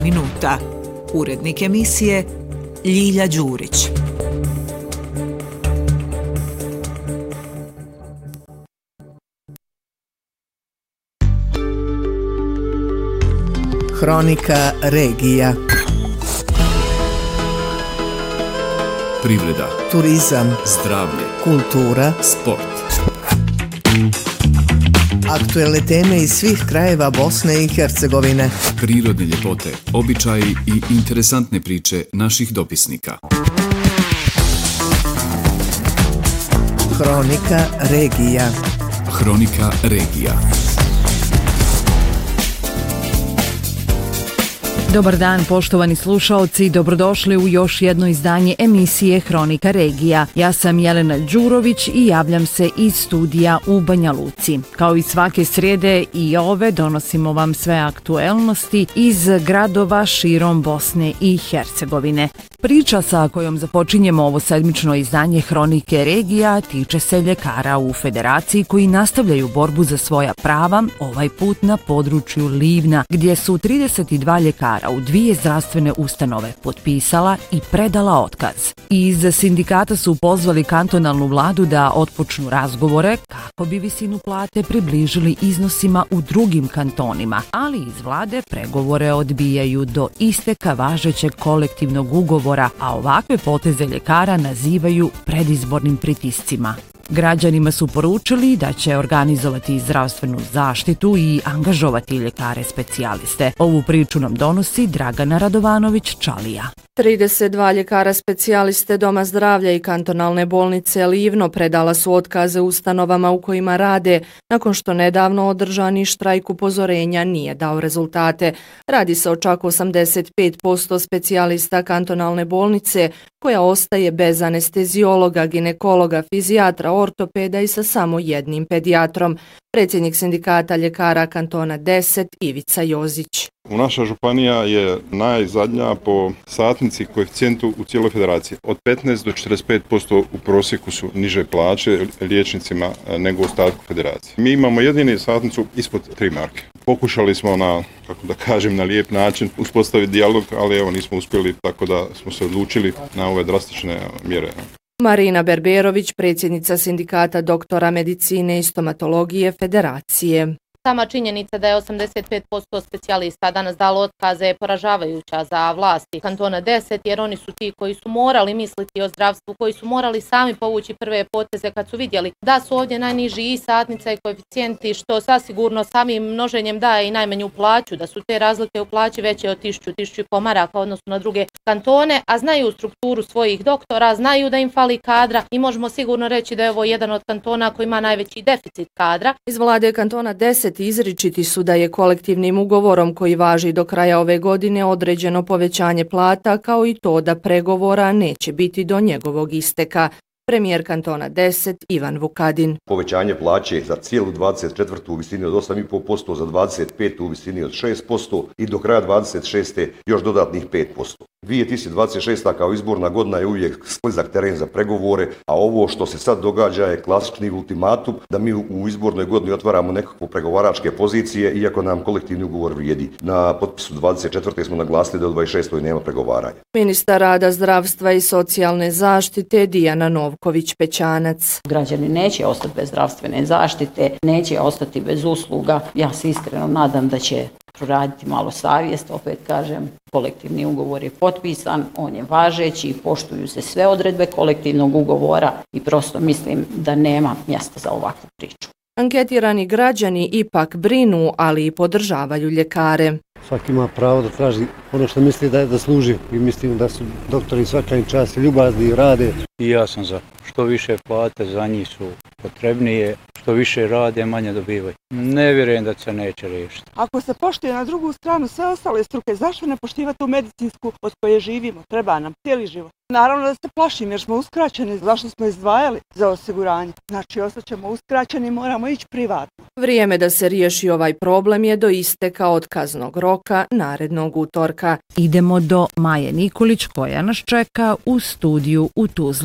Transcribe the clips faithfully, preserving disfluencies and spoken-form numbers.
minuta. Urednik emisije Ljilja Đurić. Hronika regija. Privreda, turizam, zdravlje, kultura, sport. Aktuelne teme iz svih krajeva Bosne i Hercegovine. Prirodne ljepote, običaji i interesantne priče naših dopisnika. Hronika regija. Hronika regija. Dobar dan, poštovani slušaoci, dobrodošli u još jedno izdanje emisije Hronika regija. Ja sam Jelena Đurović i javljam se iz studija u Banja Luci. Kao i svake srijede i ove donosimo vam sve aktuelnosti iz gradova širom Bosne i Hercegovine. Priča sa kojom započinjemo ovo sedmično izdanje Hronike regija tiče se ljekara u Federaciji koji nastavljaju borbu za svoja prava, ovaj put na području Livna, gdje su trideset dva ljekara u dvije zdravstvene ustanove potpisala i predala otkaz. Iz sindikata su pozvali kantonalnu vladu da otpočnu razgovore kako bi visinu plate približili iznosima u drugim kantonima, ali iz vlade pregovore odbijaju do isteka važećeg kolektivnog ugovora, a ovakve poteze ljekara nazivaju predizbornim pritiscima. Građanima su poručili da će organizovati zdravstvenu zaštitu i angažovati ljekare specijaliste. Ovu priču nam donosi Dragana Radovanović-Čalija. trideset dva ljekara specijaliste Doma zdravlja i kantonalne bolnice Livno predala su otkaze ustanovama u kojima rade, nakon što nedavno održani štrajk upozorenja nije dao rezultate. Radi se o čak osamdeset pet posto specijalista kantonalne bolnice, koja ostaje bez anestezijologa, ginekologa, fizijatra, ortopeda i sa samo jednim pedijatrom. Predsjednik sindikata ljekara kantona deset Ivica Jozić. Naša županija je najzadnja po satnici koeficijentu u cijeloj federaciji. Od petnaest do četrdeset pet posto u prosjeku su niže plaće liječnicima nego u ostatku federacije. Mi imamo jedini satnicu ispod tri marke. Pokušali smo na, kako da kažem, na lijep način uspostaviti dijalog, ali evo nismo uspjeli, tako da smo se odlučili na ove drastične mjere. Marina Berberović, predsjednica sindikata doktora medicine i stomatologije Federacije. Sama činjenica da je osamdeset pet posto specijalista danas dalo otkaze je poražavajuća za vlasti kantona deset, jer oni su ti koji su morali misliti o zdravstvu, koji su morali sami povući prve poteze kad su vidjeli da su ovdje najniži i satnica i koeficijenti, što sasigurno samim množenjem daje i najmanju plaću, da su te razlike u plaći veće od tisuću, tisuću i po maraka odnosno na druge kantone, a znaju strukturu svojih doktora, znaju da im fali kadra i možemo sigurno reći da je ovo jedan od kantona koji ima najveći deficit kadra. Iz vlade kantona deset izričiti su da je kolektivnim ugovorom koji važi do kraja ove godine određeno povećanje plata, kao i to da pregovora neće biti do njegovog isteka. Premijer kantona deset Ivan Vukadin. Povećanje plaće za cijelu dvadeset četvrtu u visini od osam i pol posto, za dvadeset petu u visini od šest posto i do kraja dvadeset šeste još dodatnih pet posto. dvije tisuće dvadeset šesta kao izborna godina je uvijek sklizak teren za pregovore, a ovo što se sad događa je klasični ultimatum da mi u izbornoj godini otvaramo nekakve pregovaračke pozicije, iako nam kolektivni ugovor vrijedi. Na potpisu dvadeset četvrte smo naglasili da u dvadeset šestoj nema pregovaranja. Ministar rada, zdravstva i socijalne zaštite Dijana Novković-Pečanac. Građani neće ostati bez zdravstvene zaštite, neće ostati bez usluga. Ja se iskreno nadam da će proraditi malo savjest, opet kažem, kolektivni ugovor je potpisan, on je važeći, poštuju se sve odredbe kolektivnog ugovora i prosto mislim da nema mjesta za ovakvu priču. Anketirani građani ipak brinu, ali i podržavaju ljekare. Svaki ima pravo da traži ono što misli da je da služi i mislim da su doktori svaka im čast ljubazni i rade. I ja sam za što više plate za njih su potrebnije, što više rade, manje dobivaju. Ne vjerujem da se neće riješiti. Ako se poštuje na drugu stranu sve ostale struke, zašto ne poštivati tu medicinsku od koje živimo? Treba nam cijeli život. Naravno da se plašim jer smo uskraćeni, zašto smo izdvajali za osiguranje. Znači ostaćemo uskraćeni, moramo ići privatno. Vrijeme da se riješi ovaj problem je do isteka otkaznog roka narednog utorka. Idemo do Maje Nikolić koja nas čeka u studiju u Tuzli.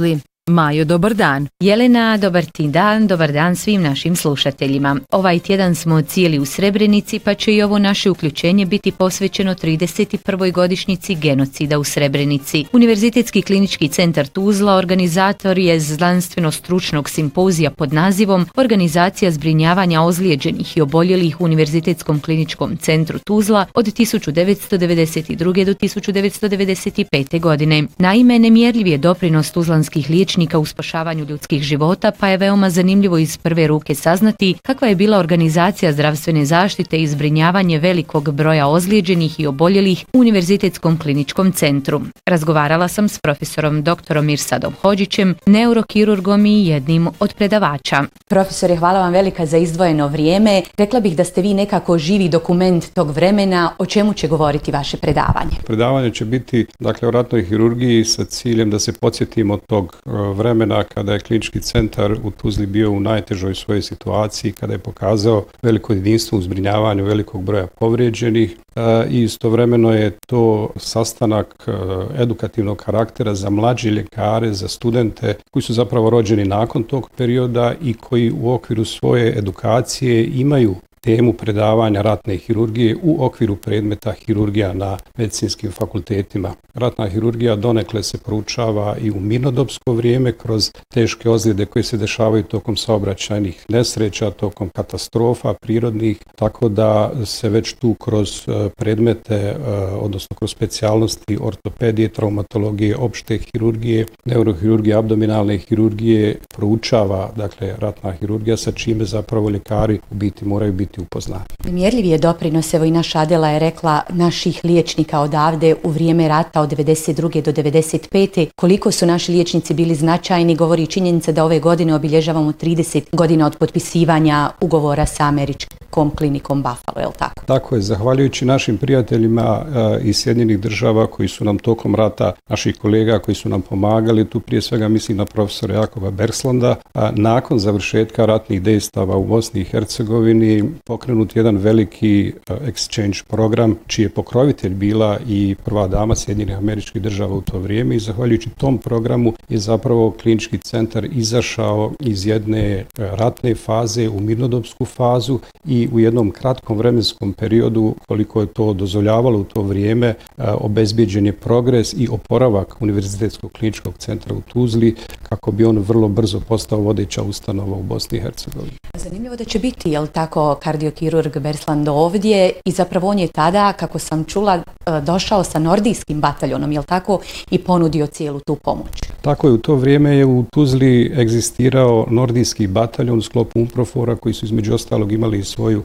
Majo, dobar dan. Jelena, dobar ti dan, dobar dan svim našim slušateljima. Ovaj tjedan smo cijeli u Srebrenici, pa će i ovo naše uključenje biti posvećeno trideset prvoj godišnjici genocida u Srebrenici. Univerzitetski klinički centar Tuzla organizator je znanstveno-stručnog simpozija pod nazivom Organizacija zbrinjavanja ozlijeđenih i oboljelih u Univerzitetskom kliničkom centru Tuzla od tisuću devetsto devedeset druge do tisuću devetsto devedeset pete. godine. Naime, nemjerljiv je doprinos tuzlanskih liječnika u spašavanju ljudskih života, pa je veoma zanimljivo iz prve ruke saznati kakva je bila organizacija zdravstvene zaštite i zbrinjavanje velikog broja ozlijeđenih i oboljelih u Univerzitetskom kliničkom centru. Razgovarala sam s profesorom doktorom Mirsadom Hodžićem, neurokirurgom i jednim od predavača. Profesore, hvala vam velika za izdvojeno vrijeme. Rekla bih da ste vi nekako živi dokument tog vremena. O čemu će govoriti vaše predavanje? Predavanje će biti dakle o ratnoj hirurgiji sa ciljem da se podsjetimo tog vremena kada je klinički centar u Tuzli bio u najtežoj svojoj situaciji, kada je pokazao veliko jedinstvo u zbrinjavanju velikog broja povrijeđenih i istovremeno je to sastanak edukativnog karaktera za mlađe ljekare, za studente koji su zapravo rođeni nakon tog perioda i koji u okviru svoje edukacije imaju temu predavanja ratne hirurgije u okviru predmeta hirurgija na medicinskim fakultetima. Ratna hirurgija donekle se proučava i u mirnodopsko vrijeme kroz teške ozljede koje se dešavaju tokom saobraćajnih nesreća, tokom katastrofa prirodnih, tako da se već tu kroz predmete, odnosno kroz specijalnosti ortopedije, traumatologije, opšte hirurgije, neurohirurgije, abdominalne hirurgije proučava, dakle, ratna hirurgija sa čime zapravo ljekari u biti moraju biti upoznati. Mjerljiv je doprinos, evo i naša Adela je rekla, naših liječnika odavde u vrijeme rata od devedeset druge do devedeset pete. Koliko su naši liječnici bili značajni, govori činjenica da ove godine obilježavamo trideset godina od potpisivanja ugovora sa američkom klinikom Buffalo, je li tako? Tako je, zahvaljujući našim prijateljima iz Sjedinjenih država koji su nam tokom rata, naših kolega koji su nam pomagali, tu prije svega mislim na profesora Jakova Berslanda, nakon završetka ratnih dejstava u Bosni i Hercegovini pokrenut jedan veliki exchange program čiji je pokrovitelj bila i prva dama Sjedinjenih Američkih Država u to vrijeme i zahvaljujući tom programu je zapravo klinički centar izašao iz jedne ratne faze u mirnodopsku fazu i u jednom kratkom vremenskom periodu, koliko je to dozvoljavalo u to vrijeme, obezbijeđen je progres i oporavak Univerzitetskog kliničkog centra u Tuzli kako bi on vrlo brzo postao vodeća ustanova u Bosni i Hercegovini. Zanimljivo da će biti, je li tako, kardiokirurg Bersland ovdje i zapravo on je tada, kako sam čula, došao sa nordijskim bataljonom, je li tako, i ponudio cijelu tu pomoć. Tako je, u to vrijeme je u Tuzli egzistirao nordijski bataljon u sklopu Umprofora koji su između ostalog imali svoju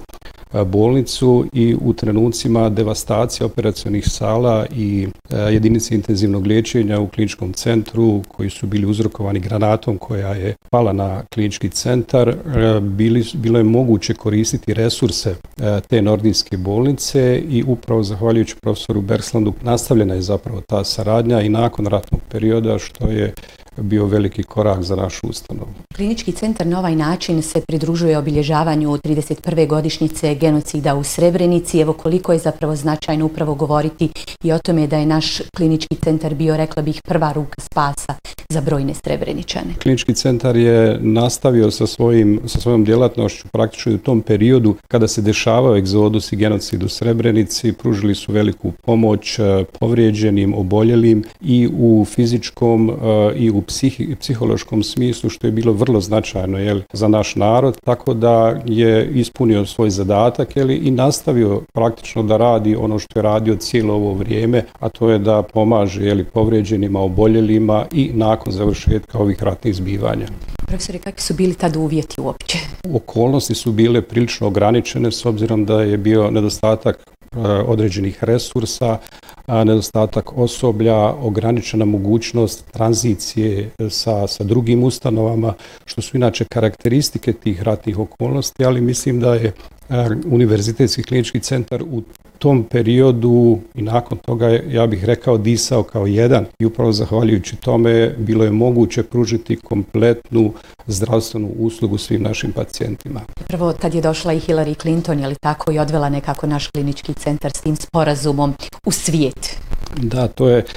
bolnicu i u trenucima devastacije operacionih sala i jedinice intenzivnog liječenja u kliničkom centru koji su bili uzrokovani granatom koja je pala na klinički centar, bili, bilo je moguće koristiti resurse te nordijske bolnice i upravo zahvaljujući profesoru Berslandu nastavljena je zapravo ta saradnja i nakon ratnog perioda što je bio veliki korak za našu ustanovu. Klinički centar na ovaj način se pridružuje obilježavanju trideset prve godišnjice genocida u Srebrenici. Evo koliko je zapravo značajno upravo govoriti i o tome da je naš klinički centar bio, rekla bih, prva ruka spasa za brojne Srebreničane. Klinički centar je nastavio sa, svojim, sa svojom djelatnošću praktično u tom periodu kada se dešavao egzodus i genocid u Srebrenici. Pružili su veliku pomoć povrijeđenim, oboljelim i u fizičkom i u psihi, psihološkom smislu, što je bilo vrlo značajno jel, za naš narod, tako da je ispunio svoj zadatak jel, i nastavio praktično da radi ono što je radio cijelo ovo vrijeme, a to je da pomaže jel, povrijeđenima, oboljelima i nakon završetka ovih ratnih zbivanja. Profesore, kakvi su bili tad uvjeti uopće? Okolnosti su bile prilično ograničene s obzirom da je bio nedostatak određenih resursa, nedostatak osoblja, ograničena mogućnost tranzicije sa, sa drugim ustanovama, što su inače karakteristike tih ratnih okolnosti, ali mislim da je Univerzitetski klinički centar u tom periodu i nakon toga, ja bih rekao, disao kao jedan i upravo zahvaljujući tome bilo je moguće pružiti kompletnu zdravstvenu uslugu svim našim pacijentima. Prvo, tad je došla i Hillary Clinton, je li tako, i odvela nekako naš klinički centar s tim sporazumom u svijet? Da, to je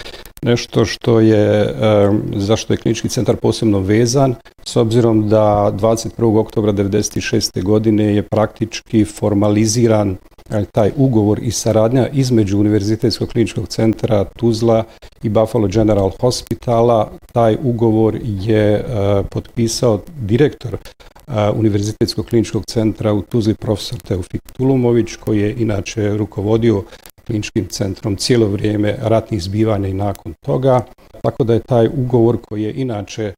nešto što je, zašto je klinički centar posebno vezan, s obzirom da dvadeset prvog oktobra devedeset šeste. godine je praktički formaliziran taj ugovor i saradnja između Univerzitetskog kliničkog centra Tuzla i Buffalo General Hospitala. Taj ugovor je potpisao direktor Univerzitetskog kliničkog centra u Tuzli, profesor Teofik Tulumović, koji je inače rukovodio kliničkim centrom cijelo vrijeme ratnih zbivanja i nakon toga. Tako da je taj ugovor, koji je inače